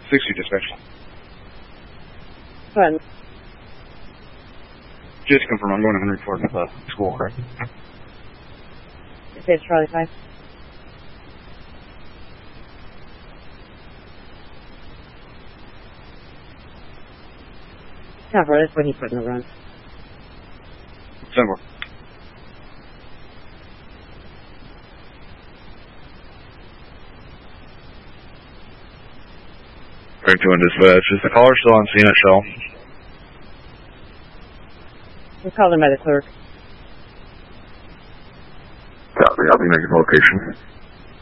60 dispatch. Go ahead. Just confirm, I'm going to Henry Ford school, correct? You say it's Charlie 5? Cover, that's what he put in the run. Simple. Correct, 2 dispatch. Is the caller still on scene at Shell? We called him by the clerk. Copy, I'll be making location.